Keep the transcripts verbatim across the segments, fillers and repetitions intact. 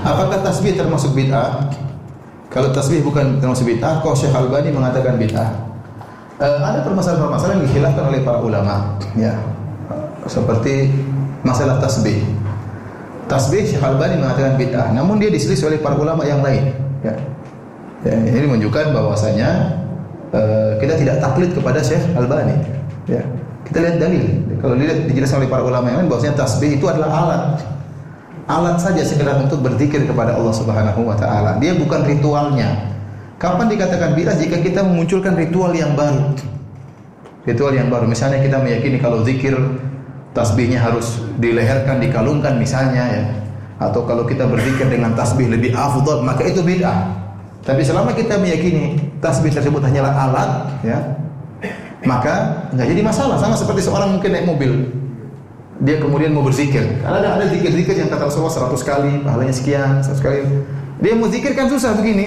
Apakah tasbih termasuk bid'ah? Kalau tasbih bukan termasuk bid'ah, kok Syekh Albani mengatakan bid'ah? Uh, ada permasalahan-permasalahan yang dikhilafkan oleh para ulama, ya. Seperti masalah tasbih. Tasbih Syekh Albani mengatakan bid'ah, namun dia diselisih oleh para ulama yang lain, ya. Ya, ini menunjukkan bahwasanya uh, kita tidak taklid kepada Syekh Albani, ya. Kita lihat dalil. Kalau dilihat dijelaskan oleh para ulama yang lain bahwasanya tasbih itu adalah alat. Alat saja sekedar untuk berzikir kepada Allah Subhanahu wa taala. Dia bukan ritualnya. Kapan dikatakan bid'ah? Jika kita memunculkan ritual yang baru. Ritual yang baru. Misalnya kita meyakini kalau zikir tasbihnya harus dileherkan, dikalungkan misalnya, ya. Atau kalau kita berzikir dengan tasbih lebih afdal, maka itu bid'ah. Tapi selama kita meyakini tasbih tersebut hanyalah alat, ya, maka enggak jadi masalah. Sama seperti seorang mungkin naik mobil, dia kemudian mau berzikir. Ada ada zikir-zikir yang kata Rasulullah seratus kali, pahalanya sekian, seratus kali. Dia mau zikir kan susah begini.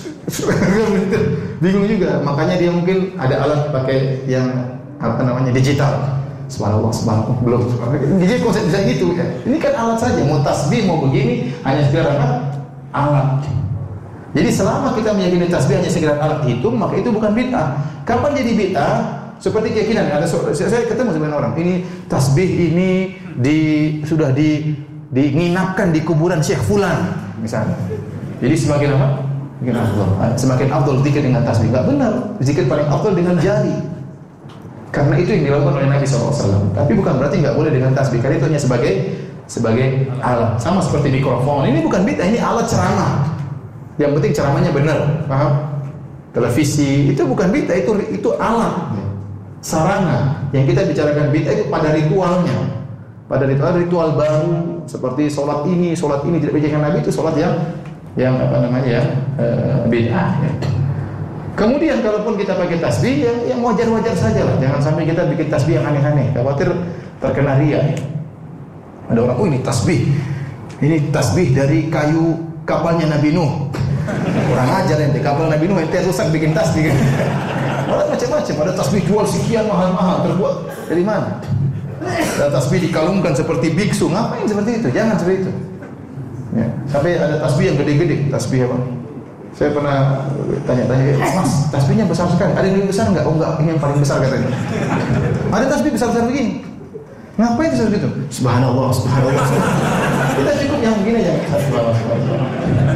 Bingung juga. Makanya dia mungkin ada alat pakai yang apa namanya digital. Subhanallah, subhanallah, belum. Jadi konsep bisa gitu, ya. Ini kan alat saja. Mau tasbih mau begini hanya sekedar apa? Alat. Jadi selama kita meyakini tasbih hanya sekedar alat hitung, maka itu bukan bid'ah. Kapan jadi bid'ah? Seperti keyakinan, ada saya ketemu dengan orang, ini tasbih ini di sudah di diinapkan di kuburan Syekh Fulan misalnya. Jadi semakin apa? Semakin afdal. Semakin afdal zikir dengan tasbih. Enggak benar. Zikir paling afdal dengan jari. Karena itu yang dilakukan oleh Nabi shallallahu alaihi wasallam. Tapi bukan berarti enggak boleh dengan tasbih. Karena itu hanya sebagai sebagai alat. Sama seperti mikrofon. Ini bukan bid'ah, ini alat ceramah. Yang penting ceramahnya benar, paham? Televisi itu bukan bid'ah, itu itu alat. Sarana. Yang kita bicarakan bid'ah itu pada ritualnya. Pada ritual ritual baru seperti sholat ini, sholat ini tidak diajarkan Nabi, itu sholat yang yang apa namanya ya, e, bid'ah. Ya. Kemudian kalaupun kita pakai tasbih yang, yang wajar-wajar saja lah. Jangan sampai kita bikin tasbih yang aneh-aneh. Khawatir terkena riya. Ya. Ada orang, oh ini tasbih. Ini tasbih dari kayu kapalnya Nabi Nuh. Kurang ajar ente, kapal Nabi Nuh ente rusak bikin tasbih kan. Ada macam-macam, ada tasbih jual sekian mahal-mahal, terbuat dari mana? Ada tasbih dikalungkan seperti biksu, ngapain seperti itu? Jangan seperti itu. Ya. Sampai ada tasbih yang gede-gede, tasbih apa? Saya pernah tanya-tanya, Mas, tasbihnya besar sekali. Ada yang lebih besar enggak? Oh enggak, ini yang paling besar katanya. Ada tasbih besar-besar begini. Ngapain itu seperti itu? Subhanallah, subhanallah. Kita cukup yang begini aja. Subhanallah, subhanallah.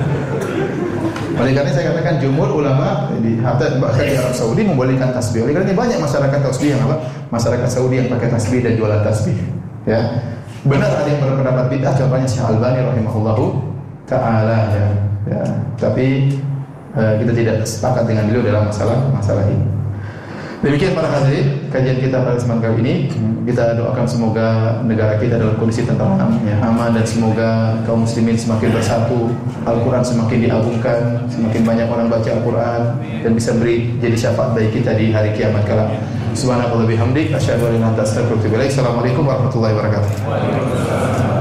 Oleh karena saya katakan jumhur ulama di hatta bahkan di Arab Saudi membolehkan tasbih. Oleh karena banyak masyarakat tasbih yang apa? Masyarakat Saudi yang pakai tasbih dan jualan tasbih. Ya. Benar ada yang berpendapat bid'ah, contohnya Syekh Albani rahimahullahu taala, ya. Ya. Tapi uh, kita tidak sepakat dengan beliau dalam masalah masalah ini. Demikian para hadirin kajian kita pada kesempatan kali ini. Kita doakan semoga negara kita dalam kondisi tentram, ya, aman, dan semoga kaum muslimin semakin bersatu, Al-Quran semakin diagungkan, semakin banyak orang baca Al-Quran dan bisa beri jadi syafaat bagi kita di hari kiamat kelak. Subhanallahi wa bihamdihi, asyhadu an la ilaha illa anta, astaghfiruka wa atubu ilaik. Assalamualaikum warahmatullahi wabarakatuh.